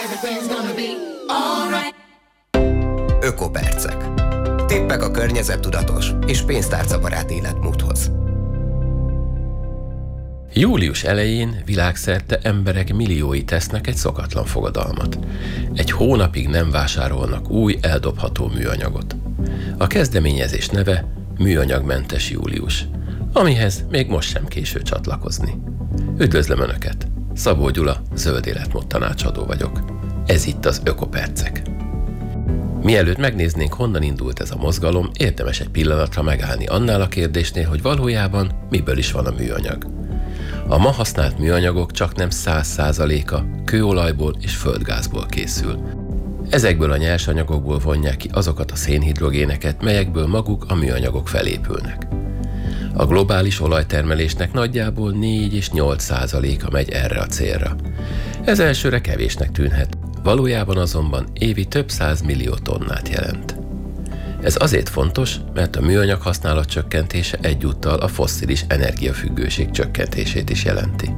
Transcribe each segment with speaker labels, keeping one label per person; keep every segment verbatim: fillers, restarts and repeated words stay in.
Speaker 1: everything's gonna be alright.
Speaker 2: Ökopercek. Tippek a környezettudatos és pénztárcabarát életmódhoz.
Speaker 3: Július elején világszerte emberek milliói tesznek egy szokatlan fogadalmat. Egy hónapig nem vásárolnak új, eldobható műanyagot. A kezdeményezés neve Műanyagmentes július, amihez még most sem késő csatlakozni. Üdvözlöm Önöket! Szabó Gyula, zöld életmód tanácsadó vagyok. Ez itt az Ökopercek. Mielőtt megnéznénk, honnan indult ez a mozgalom, érdemes egy pillanatra megállni annál a kérdésnél, hogy valójában miből is van a műanyag. A ma használt műanyagok csaknem száz százaléka kőolajból és földgázból készül. Ezekből a nyersanyagokból vonják ki azokat a szénhidrogéneket, melyekből maguk a műanyagok felépülnek. A globális olajtermelésnek nagyjából négy és nyolc százaléka megy erre a célra. Ez elsőre kevésnek tűnhet, valójában azonban évi több száz millió tonnát jelent. Ez azért fontos, mert a műanyag használat csökkentése egyúttal a fosszilis energiafüggőség csökkentését is jelenti.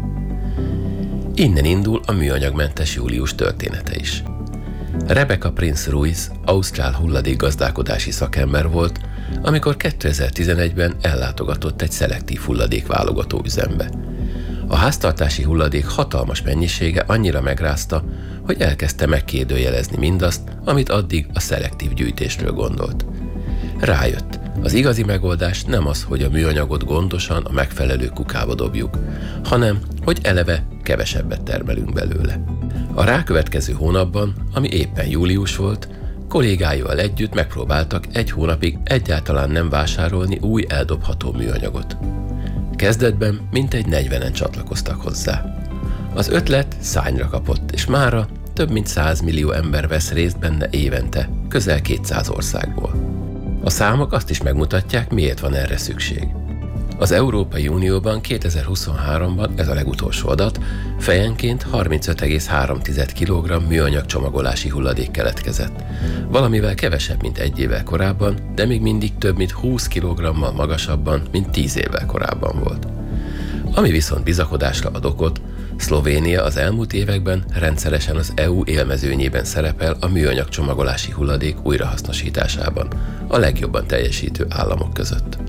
Speaker 3: Innen indul a műanyagmentes július története is. Rebecca Prince Ruiz ausztrál hulladékgazdálkodási szakember volt, amikor kétezer-tizenegyben ellátogatott egy szelektív hulladékválogató üzembe. A háztartási hulladék hatalmas mennyisége annyira megrázta, hogy elkezdte megkérdőjelezni mindazt, amit addig a szelektív gyűjtésről gondolt. Rájött, az igazi megoldás nem az, hogy a műanyagot gondosan a megfelelő kukába dobjuk, hanem, hogy eleve kevesebbet termelünk belőle. A rákövetkező hónapban, ami éppen július volt, kollégáival együtt megpróbáltak egy hónapig egyáltalán nem vásárolni új eldobható műanyagot. Kezdetben mintegy negyvenen csatlakoztak hozzá. Az ötlet szárnyra kapott, és mára több mint száz millió ember vesz részt benne évente, közel kétszáz országból. A számok azt is megmutatják, miért van erre szükség. Az Európai Unióban kétezer-huszonháromban, ez a legutolsó adat, fejenként harmincöt egész három kilogramm műanyag csomagolási hulladék keletkezett. Valamivel kevesebb, mint egy évvel korábban, de még mindig több mint húsz kilogrammal magasabban, mint tíz évvel korábban volt. Ami viszont bizakodásra ad okot, Szlovénia az elmúlt években rendszeresen az é u élmezőnyében szerepel a műanyag csomagolási hulladék újrahasznosításában, a legjobban teljesítő államok között.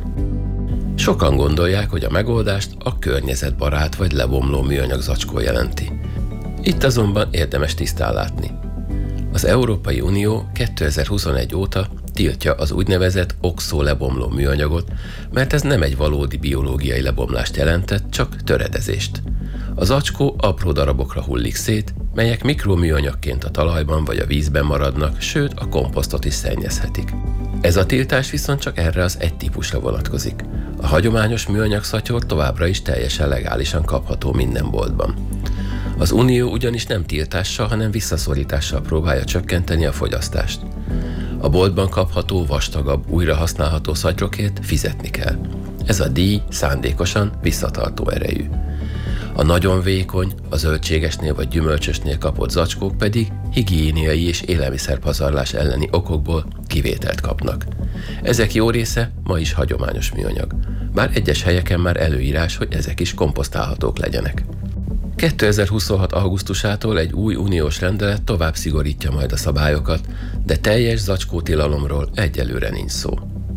Speaker 3: Sokan gondolják, hogy a megoldást a környezetbarát vagy lebomló műanyag zacskó jelenti. Itt azonban érdemes tisztán látni. Az Európai Unió kétezer-huszonegy óta tiltja az úgynevezett oxo lebomló műanyagot, mert ez nem egy valódi biológiai lebomlást jelentett, csak töredezést. A zacskó apró darabokra hullik szét, melyek mikroműanyagként a talajban vagy a vízben maradnak, sőt a komposztot is szennyezhetik. Ez a tiltás viszont csak erre az egy típusra vonatkozik. A hagyományos műanyag szatyor továbbra is teljesen legálisan kapható minden boltban. Az Unió ugyanis nem tiltással, hanem visszaszorítással próbálja csökkenteni a fogyasztást. A boltban kapható vastagabb, újrahasználható szatyrokért fizetni kell. Ez a díj szándékosan visszatartó erejű. A nagyon vékony, a zöldségesnél vagy gyümölcsösnél kapott zacskók pedig higiéniai és élelmiszerpazarlás elleni okokból kivételt kapnak. Ezek jó része ma is hagyományos műanyag, bár egyes helyeken már előírás, hogy ezek is komposztálhatók legyenek. kétezer-huszonhat augusztusától egy új uniós rendelet tovább szigorítja majd a szabályokat, de teljes zacskótilalomról egyelőre nincs szó.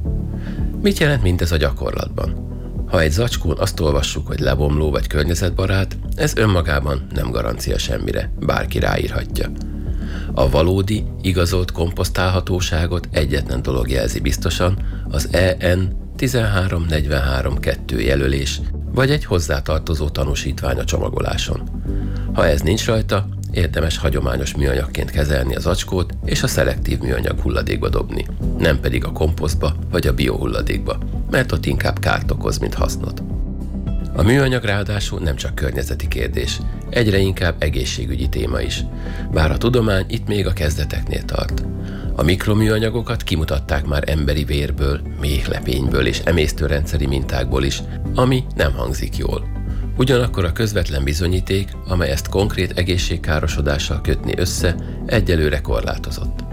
Speaker 3: Mit jelent mindez a gyakorlatban? Ha egy zacskón azt olvassuk, hogy lebomló vagy környezetbarát, ez önmagában nem garancia semmire, bárki ráírhatja. A valódi, igazolt komposztálhatóságot egyetlen dolog jelzi biztosan, az E N tizenhárom negyvenhárom kettő jelölés, vagy egy hozzátartozó tanúsítvány a csomagoláson. Ha ez nincs rajta, érdemes hagyományos műanyagként kezelni a zacskót és a szelektív műanyag hulladékba dobni, nem pedig a komposztba vagy a biohulladékba, mert ott inkább kárt okoz, mint hasznot. A műanyag ráadásul nem csak környezeti kérdés, egyre inkább egészségügyi téma is, bár a tudomány itt még a kezdeteknél tart. A mikroműanyagokat kimutatták már emberi vérből, méhlepényből és emésztőrendszeri mintákból is, ami nem hangzik jól. Ugyanakkor a közvetlen bizonyíték, amely ezt konkrét egészségkárosodással kötni össze, egyelőre korlátozott.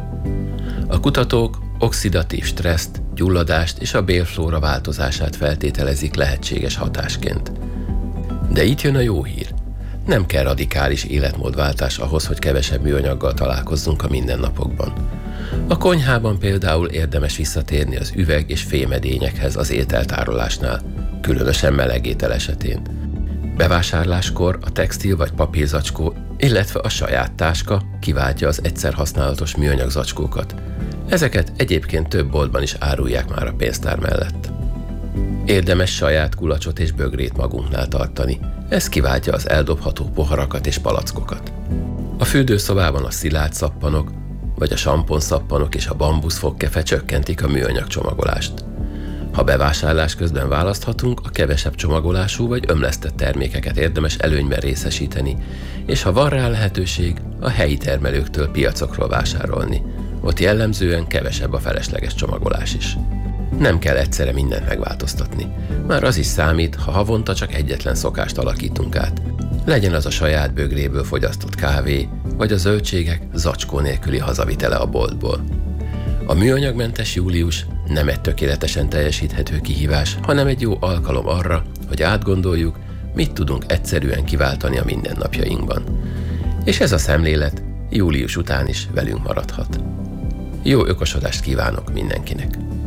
Speaker 3: A kutatók oxidatív stresszt, gyulladást és a bélflóra változását feltételezik lehetséges hatásként. De itt jön a jó hír. Nem kell radikális életmódváltás ahhoz, hogy kevesebb műanyaggal találkozzunk a mindennapokban. A konyhában például érdemes visszatérni az üveg- és fémedényekhez az ételtárolásnál, különösen meleg étel esetén. Bevásárláskor a textil vagy papírzacskó, illetve a saját táska kiváltja az egyszer használatos műanyag zacskókat. Ezeket egyébként több boltban is árulják már a pénztár mellett. Érdemes saját kulacsot és bögrét magunknál tartani. Ez kiváltja az eldobható poharakat és palackokat. A fürdőszobában a szilárd szappanok, vagy a samponszappanok és a bambuszfogkefe csökkentik a műanyag csomagolást. Ha bevásárlás közben választhatunk, a kevesebb csomagolású vagy ömlesztett termékeket érdemes előnyben részesíteni, és ha van rá lehetőség, a helyi termelőktől piacokról vásárolni. Ott jellemzően kevesebb a felesleges csomagolás is. Nem kell egyszerre mindent megváltoztatni. Már az is számít, ha havonta csak egyetlen szokást alakítunk át. Legyen az a saját bögréből fogyasztott kávé, vagy a zöldségek zacskó nélküli hazavitele a boltból. A műanyagmentes július nem egy tökéletesen teljesíthető kihívás, hanem egy jó alkalom arra, hogy átgondoljuk, mit tudunk egyszerűen kiváltani a mindennapjainkban. És ez a szemlélet július után is velünk maradhat. Jó ökosodást kívánok mindenkinek!